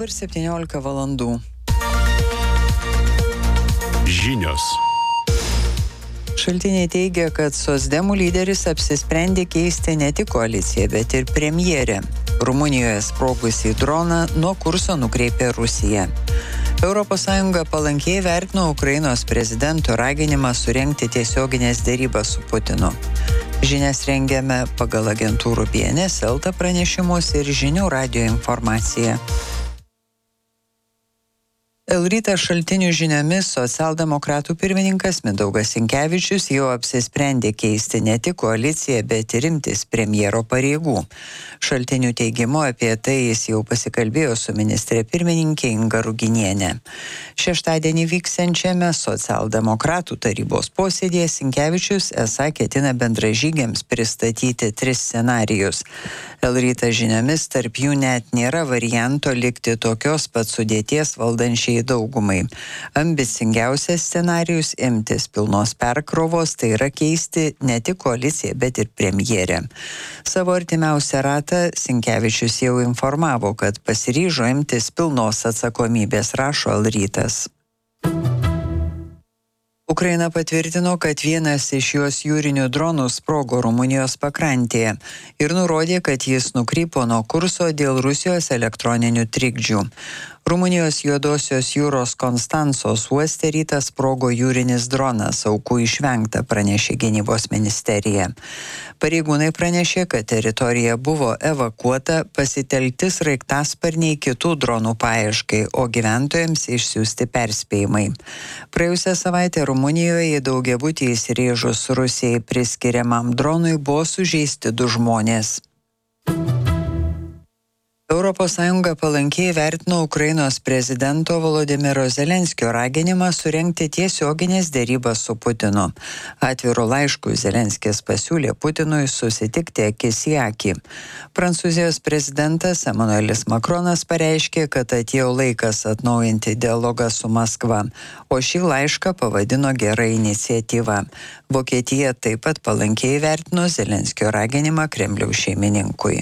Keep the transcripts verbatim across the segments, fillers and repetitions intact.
Dabar septyniolika valandų. Žinios. Šaltiniai teigia, kad socdemų lyderis apsisprendė keisti ne tik koaliciją, bet ir premjerę. Rumunijoje sprogusį droną nuo kurso nukreipė Rusija. Europos Sąjunga palankiai vertino Ukrainos prezidento raginimą surengti tiesioginės derybas su Putinu. Žinias rengiame pagal agentūrų B N S, Elta pranešimus ir Žinių radijo informaciją. L-rytas šaltinių žiniomis socialdemokratų pirmininkas Mindaugas Sinkevičius jau apsisprendė keisti ne tik koaliciją, bet ir imtis premjero pareigų. Šaltinių teigimu apie tai jis jau pasikalbėjo su ministrė pirmininkė Inga Ruginienė. Šeštadienį vyksiančiame socialdemokratų tarybos posėdėje Sinkevičius esą ketina bendražygiams pristatyti tris scenarijus. L-rytas žiniomis tarp jų net nėra varianto likti tokios pat sudėties valdančiai daugumai. Ambicingiausias scenarijus imtis pilnos perkrovos, tai yra keisti ne tik koaliciją, bet ir premjerę. Savo artimiausią ratą Sinkevičius jau informavo, kad pasiryžo imtis pilnos atsakomybės, rašo L-rytas. Ukraina patvirtino, kad vienas iš jos jūrinių dronų sprogo Rumunijos pakrantėje ir nurodė, kad jis nukrypo nuo kurso dėl Rusijos elektroninių trikdžių. Rumunijos Juodosios jūros Konstancos uoste rytą sprogo jūrinis dronas, aukų išvengta, pranešė gynybos ministerija. Pareigūnai pranešė, kad teritorija buvo evakuota, pasitelkti sraigtasparniai kitų dronų paieškai, o gyventojams išsiųsti perspėjimai. Praėjusią savaitę Rumunijoje į daugiabutį įsirėžus Rusijai priskiriamam dronui buvo sužeisti du žmonės. Europos Sąjunga palankiai vertino Ukrainos prezidento Volodymyro Zelenskio raginimą surengti tiesioginės derybas su Putinu. Atviru laišku Zelenskis pasiūlė Putinui susitikti akis į akį. Prancūzijos prezidentas Emmanuelis Macronas pareiškė, kad atėjo laikas atnaujinti dialogą su Maskva, o šį laišką pavadino gera iniciatyva. Vokietija taip pat palankiai vertino Zelenskio raginimą Kremliaus šeimininkui.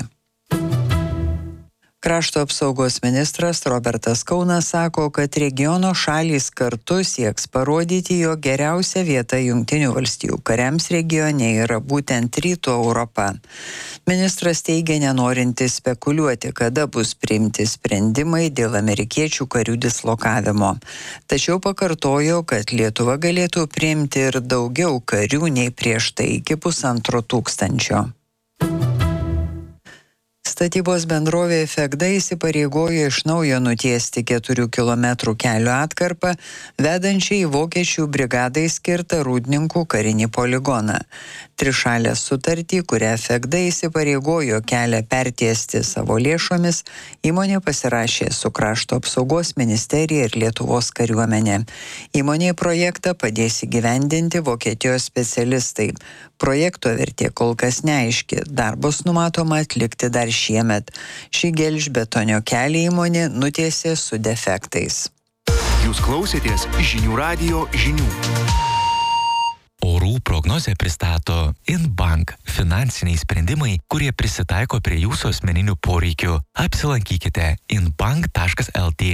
Krašto apsaugos ministras Robertas Kaunas sako, kad regiono šalys kartu sieks parodyti, jog geriausia vieta Jungtinių valstijų kariams regione yra būtent Rytų Europa. Ministras teigia nenorintis spekuliuoti, kada bus priimti sprendimai dėl amerikiečių karių dislokavimo. Tačiau pakartojo, kad Lietuva galėtų priimti ir daugiau karių nei prieš tai iki pusantro tūkstančio. Statybos bendrovė Fegda įsipareigojo iš naujo nutiesti keturių kilometrų kelio atkarpą, vedančią į vokiečių brigadai skirtą Rūdninkų karinį poligoną. Trišalę sutartį, kurią Fegda įsipareigojo kelią pertiesti savo lėšomis, įmonė pasirašė su Krašto apsaugos ministerija ir Lietuvos kariuomenė. Įmonė projektą padės įgyvendinti Vokietijos specialistai. Projekto vertė kol kas neaiški, darbus numatoma atlikti dar šiemet. Šį gelžbetonio kelią įmonė nutiesė su defektais. Jūs klausėtės Žinių radijo žinių. Orų prognozę pristato Inbank – finansiniai sprendimai, kurie prisitaiko prie jūsų asmeninių poreikių. Apsilankykite inbank taškas el tė.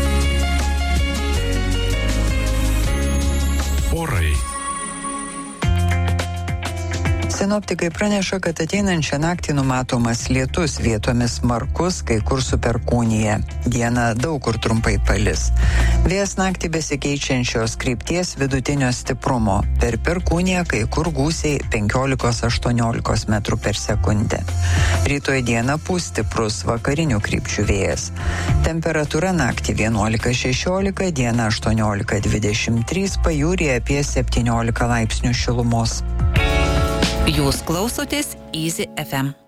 Orai. Sinoptikai praneša, kad ateinančią naktį numatomas lietus, vietomis smarkus, kai kur su perkūnija. Dieną daug kur trumpai palis. Vėjas naktį besikeičiančios krypties vidutinio stiprumo. Per perkūniją kai kur gūsiai penkiolika aštuoniolika metrų per sekundę. Rytoj dieną pūs stiprus vakarinių krypčių vėjas. Temperatūra naktį vienuolika šešiolika, dieną aštuoniolika dvidešimt trys, pajūryje apie septyniolika laipsnių šilumos. Jūs klausotės Easy F M.